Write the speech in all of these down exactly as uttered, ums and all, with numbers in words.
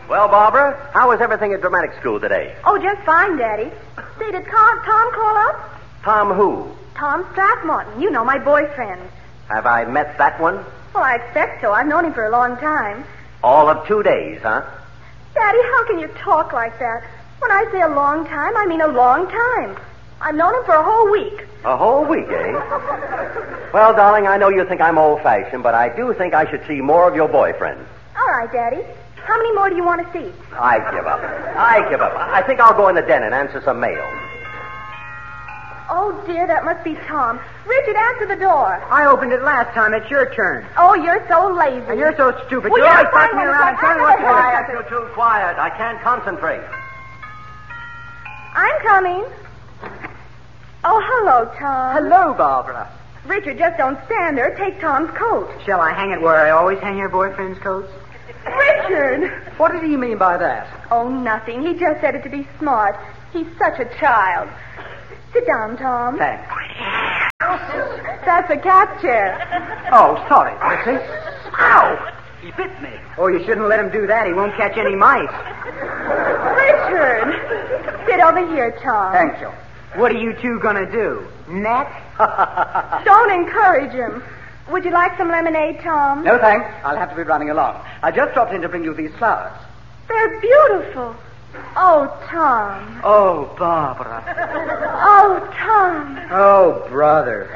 Well, Barbara, how was everything at dramatic school today? Oh, just fine, Daddy. Say, did Tom, Tom call up? Tom who? Tom Strathmorton. You know, my boyfriend. Have I met that one? Well, I expect so. I've known him for a long time. All of two days, huh? Daddy, how can you talk like that? When I say a long time, I mean a long time. I've known him for a whole week. A whole week, eh? Well, darling, I know you think I'm old-fashioned, but I do think I should see more of your boyfriend. All right, Daddy. How many more do you want to see? I give up. I give up. I think I'll go in the den and answer some mail. Oh, dear, that must be Tom. Richard, answer the door. I opened it last time. It's your turn. Oh, you're so lazy. And you're so stupid. Well, you're you're always passing me fine, around and Richard. telling me what to do. Quiet, you two, quiet. I can't concentrate. I'm coming. Oh, hello, Tom. Hello, Barbara. Richard, just don't stand there. Take Tom's coat. Shall I hang it where I always hang your boyfriend's coats? Richard! What did he mean by that? Oh, nothing. He just said it to be smart. He's such a child. Sit down, Tom. Thanks. That's a cat chair. Oh, sorry, Prissy. Ow! He bit me. Oh, you shouldn't let him do that. He won't catch any mice. Richard! Sit over here, Tom. Thank you. What are you two gonna do? Net? Don't encourage him. Would you like some lemonade, Tom? No, thanks. I'll have to be running along. I just dropped in to bring you these flowers. They're beautiful. Oh, Tom. Oh, Barbara. Oh, Tom. Oh, brother.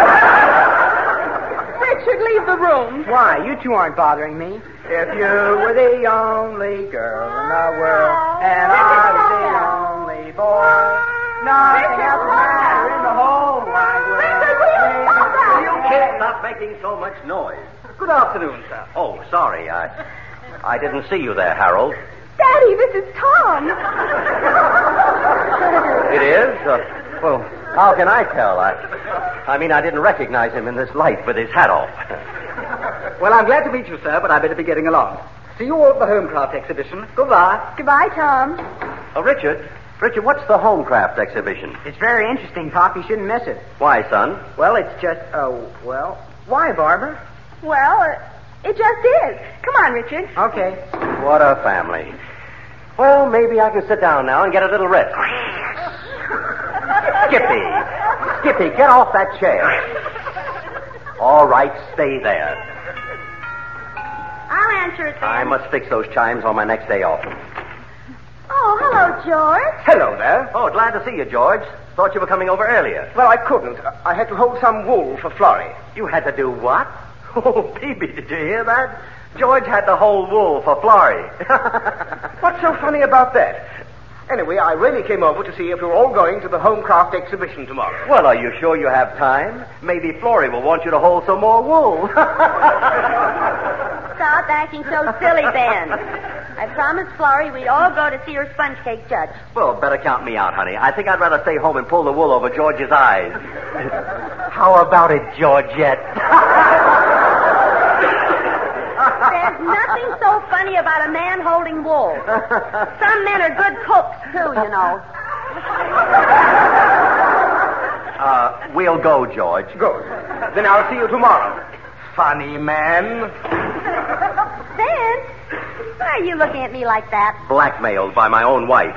Richard, leave the room. Why? You two aren't bothering me. If you were the only girl in the world, and I was the only boy, nothing else would matter in the whole wide world. Richard, will you stop that? You kids, stop making so much noise. Good afternoon, sir. Oh, sorry. I I didn't see you there, Harold. Daddy, this is Tom. It is? Uh, well, how can I tell? I, I mean, I didn't recognize him in this light with his hat off. Well, I'm glad to meet you, sir, but I better be getting along. See you all at the Homecraft exhibition. Goodbye. Goodbye, Tom. Oh, Richard. Richard, what's the Homecraft exhibition? It's very interesting, Pop. You shouldn't miss it. Why, son? Well, it's just, oh, well, why, Barbara? Well, uh, it just is. Come on, Richard. Okay. What a family. Well, maybe I can sit down now and get a little rest. Skippy. Skippy, get off that chair. All right, stay there. I'll answer it then. I must fix those chimes on my next day off. Oh, hello, George. Hello there. Oh, glad to see you, George. Thought you were coming over earlier. Well, I couldn't. I had to hold some wool for Florrie. You had to do what? Oh, baby, did you hear that? George had to hold wool for Florrie. What's so funny about that? Anyway, I really came over to see if you're all going to the Homecraft exhibition tomorrow. Well, are you sure you have time? Maybe Florrie will want you to hold some more wool. Stop acting so silly, Ben. I promised Florrie we'd all go to see her sponge cake judge. Well, better count me out, honey. I think I'd rather stay home and pull the wool over George's eyes. How about it, Georgette? There's nothing so funny about a man holding wool. Some men are good cooks, too, you know. Uh, we'll go, George. Good. Then I'll see you tomorrow. Funny man. Ben, why are you looking at me like that? Blackmailed by my own wife.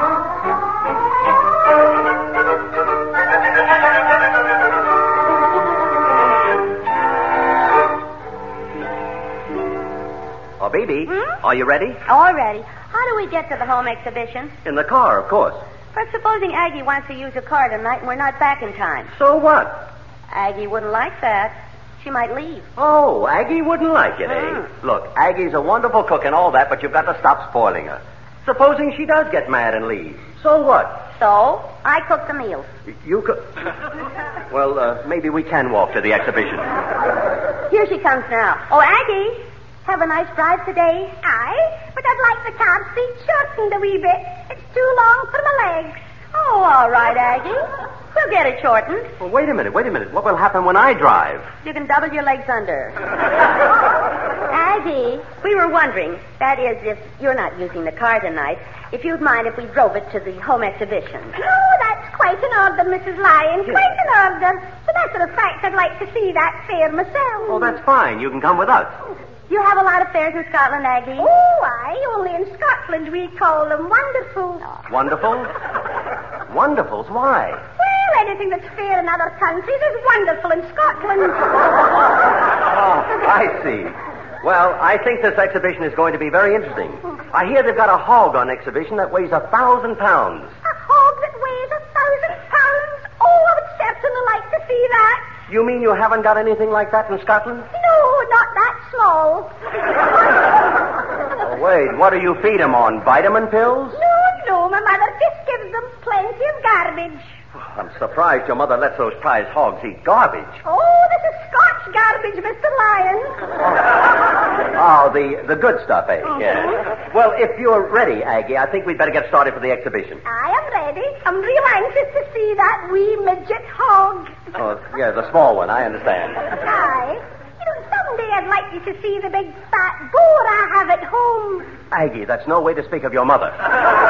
Oh, baby, Hmm? are you ready? All ready. How do we get to the home exhibition? In the car, of course. But supposing Aggie wants to use her car tonight and we're not back in time. So what? Aggie wouldn't like that. She might leave. Oh, Aggie wouldn't like it, eh? Mm. Look, Aggie's a wonderful cook and all that, but you've got to stop spoiling her. Supposing she does get mad and leave. So what? So, I cook the meals. You could... Well, uh, maybe we can walk to the exhibition. Here she comes now. Oh, Aggie, have a nice drive today. Aye, but I'd like the cab seat shortened a wee bit. It's too long for my legs. Oh, all right, Aggie. We'll get it shortened. Well, wait a minute, wait a minute. What will happen when I drive? You can double your legs under. Aggie, we were wondering, that is, if you're not using the car tonight, if you'd mind if we drove it to the home exhibition. Oh, that's quite an order, Missus Lyon. Quite an order. As a matter of fact, I'd like to see that fair myself. Oh, that's fine. You can come with us. You have a lot of fairs in Scotland, Aggie? Oh, aye. Only in Scotland we call them wonderful. Wonderful? Wonderfuls? Why? Well, anything that's fair in other countries is wonderful in Scotland. Oh, I see. Well, I think this exhibition is going to be very interesting. I hear they've got a hog on exhibition that weighs a thousand pounds. A hog that weighs a thousand pounds? Oh, I would certainly like to see that. You mean you haven't got anything like that in Scotland? No, not that small. Oh, wait, what do you feed them on? Vitamin pills? No, no, my mother just gives them plenty of garbage. I'm surprised your mother lets those prize hogs eat garbage. Oh, this is Scotch garbage, Mister Lion. Oh, the, the good stuff, eh? Mm-hmm. Yeah. Well, if you're ready, Aggie, I think we'd better get started for the exhibition. I am ready. I'm real anxious to see that wee midget hog. Oh, yeah, the small one, I understand. Aye. You know, someday I'd like you to see the big fat boar I have at home. Aggie, that's no way to speak of your mother.